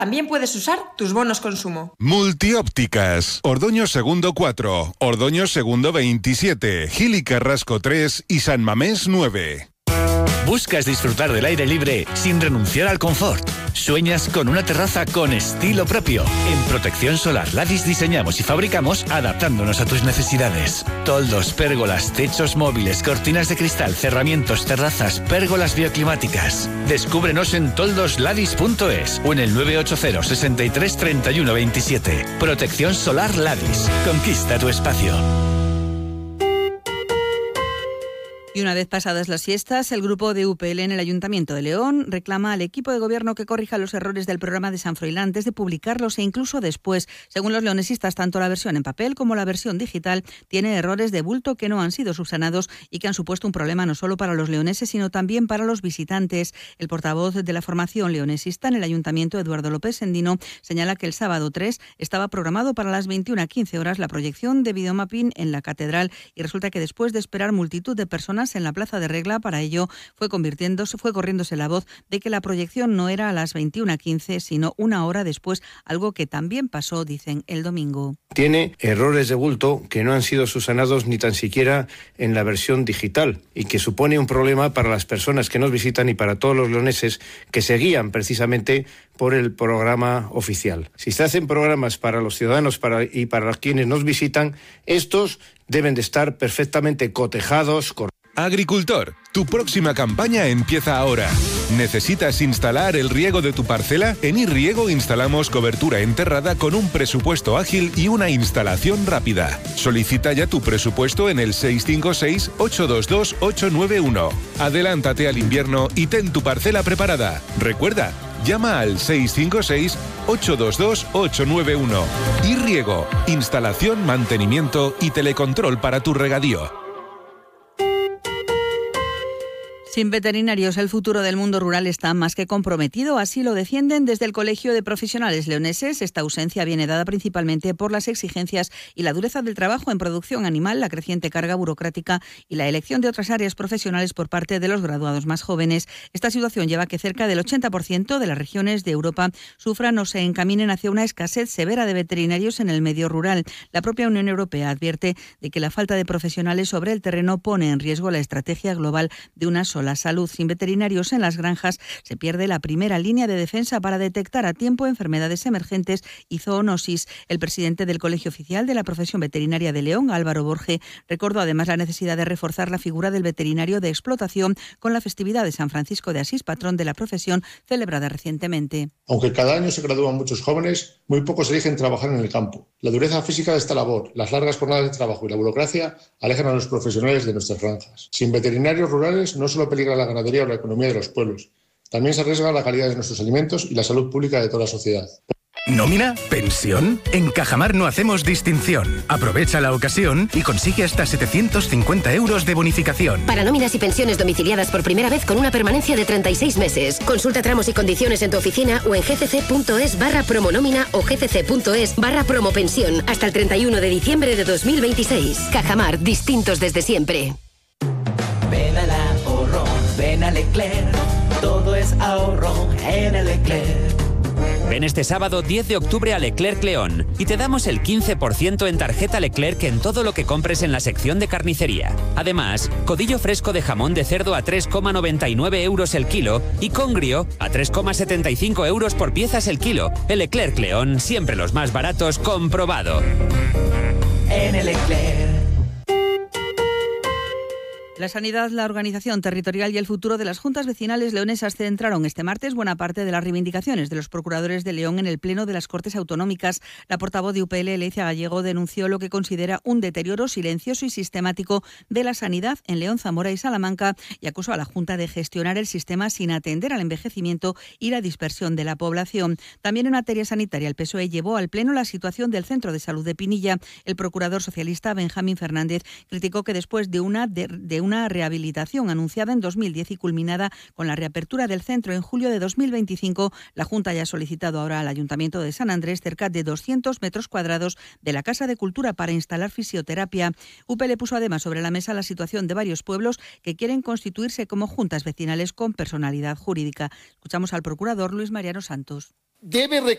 También puedes usar tus bonos consumo. Multiópticas. Ordoño Segundo 4, Ordoño Segundo 27, Gil y Carrasco 3 y San Mamés 9. ¿Buscas disfrutar del aire libre sin renunciar al confort? ¿Sueñas con una terraza con estilo propio? En Protección Solar Ladis diseñamos y fabricamos adaptándonos a tus necesidades. Toldos, pérgolas, techos móviles, cortinas de cristal, cerramientos, terrazas, pérgolas bioclimáticas. Descúbrenos en toldosladis.es o en el 980 63 31 27. Protección Solar Ladis. Conquista tu espacio. Y una vez pasadas las fiestas, el grupo de UPL en el Ayuntamiento de León reclama al equipo de gobierno que corrija los errores del programa de San Froilán antes de publicarlos e incluso después. Según los leonesistas, tanto la versión en papel como la versión digital tiene errores de bulto que no han sido subsanados y que han supuesto un problema no solo para los leoneses, sino también para los visitantes. El portavoz de la formación leonesista en el Ayuntamiento, Eduardo López Endino, señala que el sábado 3 estaba programado para las 21:15 horas la proyección de videomapping en la Catedral y resulta que después de esperar multitud de personas en la Plaza de Regla, para ello fue corriéndose la voz de que la proyección no era a las 21:15, sino una hora después, algo que también pasó, dicen, el domingo. Tiene errores de bulto que no han sido subsanados ni tan siquiera en la versión digital y que supone un problema para las personas que nos visitan y para todos los leoneses que se guían precisamente por el programa oficial. Si se hacen programas para los ciudadanos y para quienes nos visitan, estos deben de estar perfectamente cotejados. Agricultor, tu próxima campaña empieza ahora. ¿Necesitas instalar el riego de tu parcela? En iRiego instalamos cobertura enterrada con un presupuesto ágil y una instalación rápida. Solicita ya tu presupuesto en el 656-822-891. Adelántate al invierno y ten tu parcela preparada. Recuerda, llama al 656-822-891. iRiego, instalación, mantenimiento y telecontrol para tu regadío. Sin veterinarios, el futuro del mundo rural está más que comprometido. Así lo defienden desde el Colegio de Profesionales Leoneses. Esta ausencia viene dada principalmente por las exigencias y la dureza del trabajo en producción animal, la creciente carga burocrática y la elección de otras áreas profesionales por parte de los graduados más jóvenes. Esta situación lleva a que cerca del 80% de las regiones de Europa sufran o se encaminen hacia una escasez severa de veterinarios en el medio rural. La propia Unión Europea advierte de que la falta de profesionales sobre el terreno pone en riesgo la estrategia global de una sola salud. Sin veterinarios en las granjas se pierde la primera línea de defensa para detectar a tiempo enfermedades emergentes y zoonosis. El presidente del Colegio Oficial de la Profesión Veterinaria de León, Álvaro Borge, recordó además la necesidad de reforzar la figura del veterinario de explotación con la festividad de San Francisco de Asís, patrón de la profesión, celebrada recientemente. Aunque cada año se gradúan muchos jóvenes, muy pocos eligen trabajar en el campo. La dureza física de esta labor, las largas jornadas de trabajo y la burocracia alejan a los profesionales de nuestras granjas. Sin veterinarios rurales no solo peligra la ganadería o la economía de los pueblos, también se arriesga la calidad de nuestros alimentos y la salud pública de toda la sociedad. ¿Nómina? ¿Pensión? En Cajamar no hacemos distinción. Aprovecha la ocasión y consigue hasta 750 euros de bonificación. Para nóminas y pensiones domiciliadas por primera vez con una permanencia de 36 meses. Consulta tramos y condiciones en tu oficina o en gcc.es/promonómina o gcc.es/promopensión hasta el 31 de diciembre de 2026. Cajamar, distintos desde siempre. Ven al ahorro, ven a Leclerc. Todo es ahorro en el Leclerc. Ven este sábado 10 de octubre a Leclerc León y te damos el 15% en tarjeta Leclerc en todo lo que compres en la sección de carnicería. Además, codillo fresco de jamón de cerdo a 3,99 euros el kilo y congrio a 3,75 euros por piezas el kilo. El Leclerc León, siempre los más baratos, comprobado. En el Leclerc. La sanidad, la organización territorial y el futuro de las juntas vecinales leonesas centraron este martes buena parte de las reivindicaciones de los procuradores de León en el Pleno de las Cortes Autonómicas. La portavoz de UPL, Leicia Gallego, denunció lo que considera un deterioro silencioso y sistemático de la sanidad en León, Zamora y Salamanca y acusó a la Junta de gestionar el sistema sin atender al envejecimiento y la dispersión de la población. También en materia sanitaria, el PSOE llevó al Pleno la situación del Centro de Salud de Pinilla. El procurador socialista Benjamín Fernández criticó que después de una rehabilitación anunciada en 2010 y culminada con la reapertura del centro en julio de 2025, la Junta ya ha solicitado ahora al Ayuntamiento de San Andrés cerca de 200 metros cuadrados de la Casa de Cultura para instalar fisioterapia. UPL puso además sobre la mesa la situación de varios pueblos que quieren constituirse como juntas vecinales con personalidad jurídica. Escuchamos al procurador Luis Mariano Santos. Debe